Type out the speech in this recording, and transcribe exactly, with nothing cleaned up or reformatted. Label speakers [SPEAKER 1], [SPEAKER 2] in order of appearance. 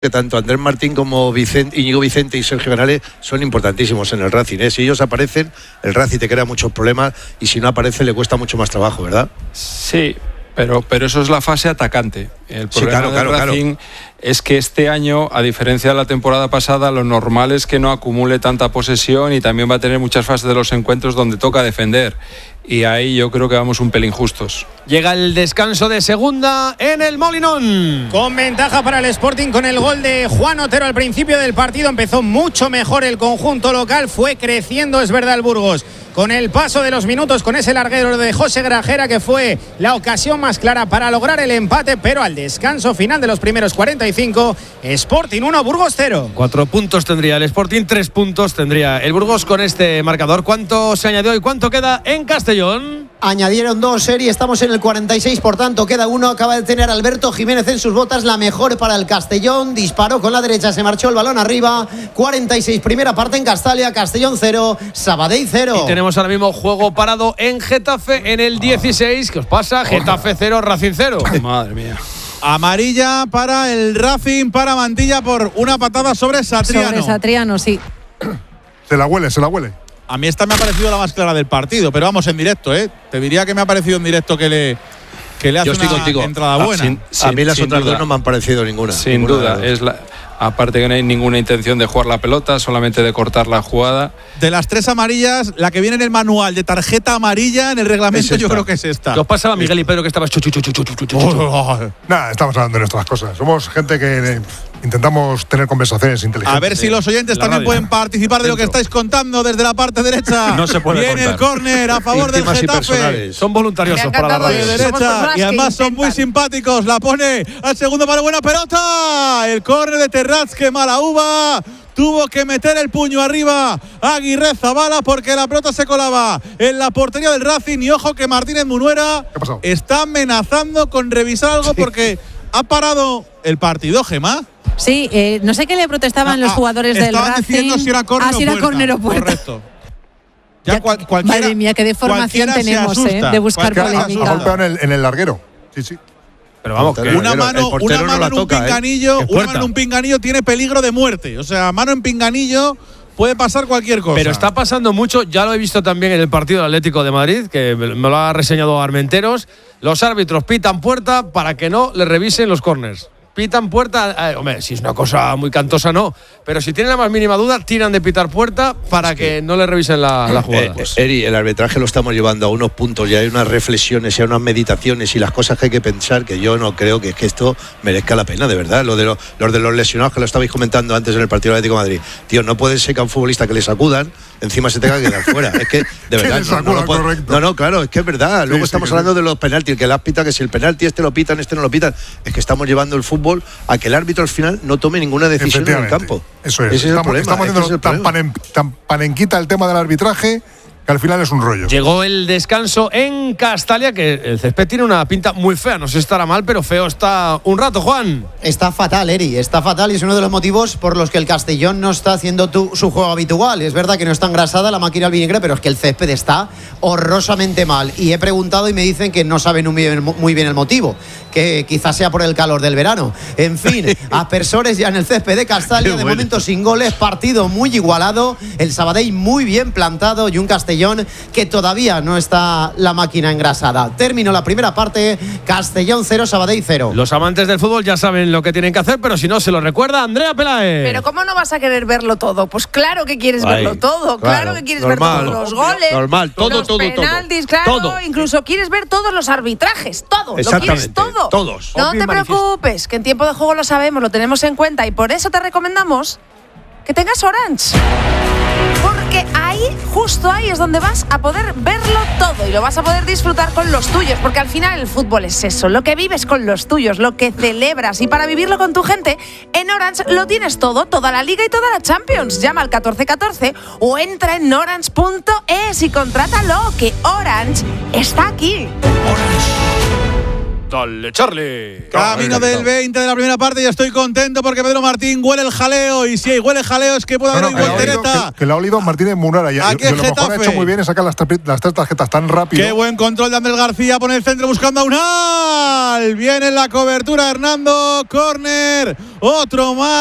[SPEAKER 1] que tanto Andrés Martín como Vicente, Íñigo Vicente y Sergio Canales son importantísimos en el Racing, ¿eh? Si ellos aparecen, el Racing te crea muchos problemas y si no aparece le cuesta mucho más trabajo, ¿verdad?
[SPEAKER 2] Sí, pero, pero eso es la fase atacante. El problema sí,
[SPEAKER 1] claro,
[SPEAKER 2] del
[SPEAKER 1] claro,
[SPEAKER 2] Racing
[SPEAKER 1] claro.
[SPEAKER 2] es que este año, a diferencia de la temporada pasada, lo normal es que no acumule tanta posesión y también va a tener muchas fases de los encuentros donde toca defender. Y ahí yo creo que vamos un pelín justos.
[SPEAKER 3] Llega el descanso de segunda en el Molinón.
[SPEAKER 4] Con ventaja para el Sporting con el gol de Juan Otero al principio del partido. Empezó mucho mejor el conjunto local. Fue creciendo, es verdad, el Burgos. Con el paso de los minutos, con ese larguero de José Grajera, que fue la ocasión más clara para lograr el empate, pero al descanso final de los primeros cuarenta y cinco, Sporting uno, Burgos cero.
[SPEAKER 3] Cuatro puntos tendría el Sporting, tres puntos tendría el Burgos con este marcador. ¿Cuánto se añadió y cuánto queda en Castellón?
[SPEAKER 5] Añadieron dos, Eri, estamos en el cuarenta y seis, por tanto queda uno. Acaba de tener Alberto Jiménez en sus botas, la mejor para el Castellón. Disparó con la derecha, se marchó el balón arriba. cuarenta y seis, primera parte en Castalia. Castellón cero, Sabadell cero.
[SPEAKER 3] Y tenemos ahora mismo juego parado en Getafe en el dieciséis. ¿Qué os pasa? Getafe cero, Racing cero.
[SPEAKER 2] Madre mía.
[SPEAKER 6] Amarilla para el Racing, para Mantilla por una patada sobre Satriano.
[SPEAKER 7] Sobre Satriano, sí.
[SPEAKER 8] Se la huele, se la huele.
[SPEAKER 6] A mí esta me ha parecido la más clara del partido, pero vamos en directo, ¿eh? Te diría que me ha parecido en directo que le, que le hace una contigo. entrada buena.
[SPEAKER 1] Ah, sin, sin, a mí las otras duda. dos no me han parecido ninguna.
[SPEAKER 2] Sin
[SPEAKER 1] ninguna
[SPEAKER 2] duda, es la, aparte que no hay ninguna intención de jugar la pelota, solamente de cortar la jugada.
[SPEAKER 6] De las tres amarillas, la que viene en el manual de tarjeta amarilla en el reglamento, yo creo que es esta.
[SPEAKER 3] ¿Qué os pasaba, Miguel y Pedro, que estabas chu, chu, chu, chu, chu, chu, chu, chu?
[SPEAKER 8] Oh, oh, nada, estamos hablando de nuestras cosas. Somos gente que eh, intentamos tener conversaciones inteligentes.
[SPEAKER 6] A ver si los oyentes también radio. pueden participar de lo que estáis contando desde la parte derecha.
[SPEAKER 8] No se puede
[SPEAKER 6] Viene
[SPEAKER 8] contar.
[SPEAKER 6] el córner a favor del Getafe.
[SPEAKER 3] Son voluntariosos para la radio.
[SPEAKER 6] De derecha, y además son muy simpáticos. La pone al segundo para buena pelota. El córner de Terrats, que mala uva. Tuvo que meter el puño arriba Aguirre Zabala porque la pelota se colaba en la portería del Racing. Y ojo que Martínez Munuera está amenazando con revisar algo porque ha parado el partido, Gemma.
[SPEAKER 7] Sí, eh, no sé qué le protestaban ah, los jugadores del Racing.
[SPEAKER 6] Diciendo si era córner
[SPEAKER 7] ah, si era córner o puerta.
[SPEAKER 6] Correcto. Ya cual, cualquiera,
[SPEAKER 7] Madre mía, qué deformación tenemos eh, de buscar polémica.
[SPEAKER 8] Ha golpeado en el, en el larguero. Sí, sí.
[SPEAKER 6] Pero vamos, que una mano, una mano no en un toca, pinganillo, ¿eh? una mano en un pinganillo tiene peligro de muerte. O sea, mano en pinganillo puede pasar cualquier cosa.
[SPEAKER 3] Pero está pasando mucho, ya lo he visto también en el partido del Atlético de Madrid, que me lo ha reseñado Armenteros. Los árbitros pitan puerta para que no le revisen los córners. Pitan puerta, eh, hombre, si es una cosa muy cantosa no, pero si tienen la más mínima duda, tiran de pitar puerta para es que, que no le revisen la, la jugada.
[SPEAKER 1] Eh, pues. Eri, el arbitraje lo estamos llevando a unos puntos y hay unas reflexiones y hay unas meditaciones y las cosas que hay que pensar que yo no creo que, es que esto merezca la pena, de verdad. Lo de los, los de los lesionados que lo estabais comentando antes en el partido del Atlético de Madrid. Tío, no puede ser que a un futbolista que le sacudan encima se tenga que quedar fuera. Es que, de verdad, no, no, no, puede, no, no, claro, es que es verdad. Luego sí, estamos sí, hablando sí. de los penaltis, que las pita, que si el penalti este lo pitan, este no lo pitan. Es que estamos llevando el fútbol a que el árbitro al final no tome ninguna decisión en el campo.
[SPEAKER 8] Eso es.
[SPEAKER 1] Ese es
[SPEAKER 8] estamos,
[SPEAKER 1] el
[SPEAKER 8] estamos haciendo es el tan, panen, tan panenquita el tema del arbitraje que al final es un rollo.
[SPEAKER 3] Llegó el descanso en Castalia, que el césped tiene una pinta muy fea. No sé si estará mal, pero feo está un rato, Juan.
[SPEAKER 5] Está fatal, Eri, está fatal y es uno de los motivos por los que el Castellón no está haciendo tu, su juego habitual. Es verdad que no está engrasada la máquina al vinagre, pero es que el césped está horrorosamente mal. Y he preguntado y me dicen que no saben muy bien, muy bien el motivo, que quizás sea por el calor del verano. En fin, aspersores ya en el césped de Castalia, de momento sin goles, partido muy igualado, el Sabadell muy bien plantado y un Castellón que todavía no está la máquina engrasada. Terminó la primera parte, Castellón cero, Sabadell cero.
[SPEAKER 3] Los amantes del fútbol ya saben lo que tienen que hacer, pero si no se lo recuerda Andrea Peláez.
[SPEAKER 9] Pero ¿cómo no vas a querer verlo todo? Pues claro que quieres Ay, verlo todo, claro, claro que quieres
[SPEAKER 1] normal,
[SPEAKER 9] ver todos los goles,
[SPEAKER 1] normal, todo,
[SPEAKER 9] los
[SPEAKER 1] todo,
[SPEAKER 9] penaltis,
[SPEAKER 1] todo,
[SPEAKER 9] claro,
[SPEAKER 1] todo.
[SPEAKER 9] Incluso quieres ver todos los arbitrajes, todo, lo quieres todo.
[SPEAKER 1] Todos.
[SPEAKER 9] No te preocupes, que en tiempo de juego lo sabemos, lo tenemos en cuenta y por eso te recomendamos que tengas Orange. Porque ahí, justo ahí es donde vas a poder verlo todo y lo vas a poder disfrutar con los tuyos, porque al final el fútbol es eso, lo que vives con los tuyos, lo que celebras, y para vivirlo con tu gente, en Orange lo tienes todo, toda la Liga y toda la Champions. Llama al catorce catorce o entra en orange punto es y contrátalo, que Orange está aquí.
[SPEAKER 8] Orange.
[SPEAKER 3] Dale, Charlie.
[SPEAKER 6] Camino del veinte de la primera parte y estoy contento porque Pedro Martín huele el jaleo. Y si hay huele el jaleo es que puede haber
[SPEAKER 8] no, no,
[SPEAKER 6] voltereta.
[SPEAKER 8] Que, que lo ha olido Martínez Munara. Y a lo mejor ha hecho muy bien en sacar las, las tres tarjetas tan rápido.
[SPEAKER 6] Qué buen control de Andrés García. Pone el centro buscando a Unal. Viene en la cobertura Hernando. Córner. Otro más.